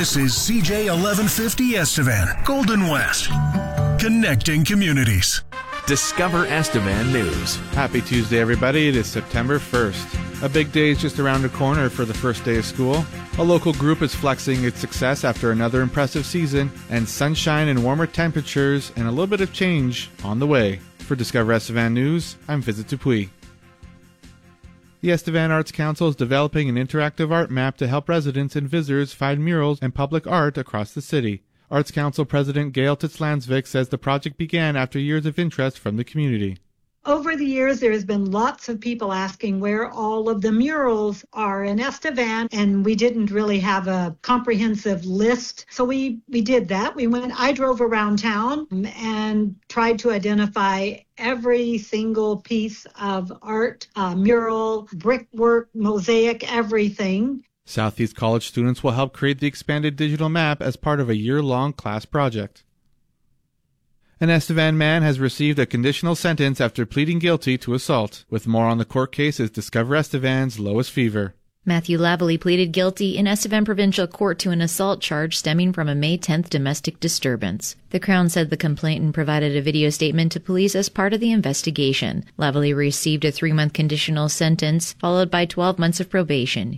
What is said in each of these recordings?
This is CJ 1150 Estevan, Golden West, connecting communities. Discover Estevan News. Happy Tuesday, everybody. It is September 1st. A big day is just around the corner for the first day of school. A local group is flexing its success after another impressive season, and sunshine and warmer temperatures and a little bit of change on the way. For Discover Estevan News, I'm Visit Dupuis. The Estevan Arts Council is developing an interactive art map to help residents and visitors find murals and public art across the city. Arts Council President Gail Titzlansvik says the project began after years of interest from the community. Over the years, there has been lots of people asking where all of the murals are in Estevan, and we didn't really have a comprehensive list. So we did that. I drove around town and tried to identify every single piece of art, mural, brickwork, mosaic, everything. Southeast College students will help create the expanded digital map as part of a year-long class project. An Estevan man has received a conditional sentence after pleading guilty to assault. With more on the court case is Discover Estevan's Lois Fever. Matthew Lavalley pleaded guilty in Estevan Provincial Court to an assault charge stemming from a May 10th domestic disturbance. The Crown said the complainant provided a video statement to police as part of the investigation. Lavalley received a 3-month conditional sentence, followed by 12 months of probation.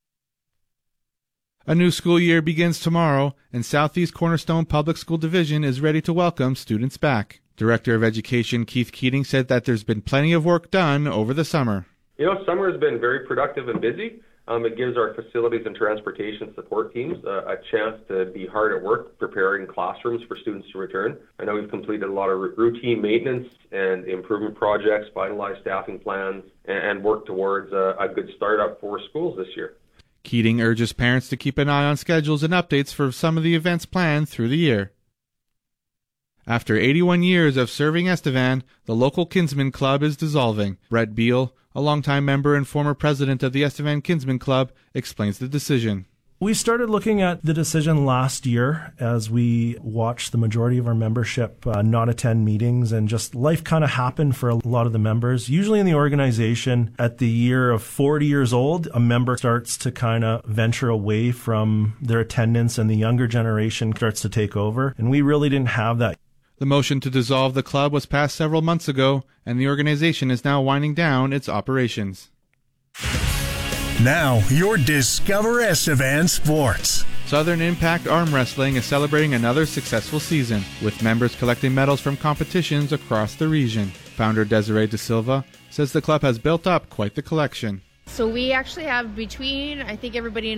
A new school year begins tomorrow, and Southeast Cornerstone Public School Division is ready to welcome students back. Director of Education Keith Keating said that there's been plenty of work done over the summer. Summer has been very productive and busy. It gives our facilities and transportation support teams a chance to be hard at work preparing classrooms for students to return. I know we've completed a lot of routine maintenance and improvement projects, finalized staffing plans, and worked towards a good startup for schools this year. Keating urges parents to keep an eye on schedules and updates for some of the events planned through the year. After 81 years of serving Estevan, the local Kinsman Club is dissolving. Brett Beal, a longtime member and former president of the Estevan Kinsman Club, explains the decision. We started looking at the decision last year as we watched the majority of our membership not attend meetings, and just life kind of happened for a lot of the members. Usually in the organization, at the year of 40 years old, a member starts to kind of venture away from their attendance and the younger generation starts to take over, and we really didn't have that. The motion to dissolve the club was passed several months ago, and the organization is now winding down its operations. Now, your Discover Estevan Sports. Southern Impact Arm Wrestling is celebrating another successful season, with members collecting medals from competitions across the region. Founder Desiree De Silva says the club has built up quite the collection. So we actually have between, I think everybody in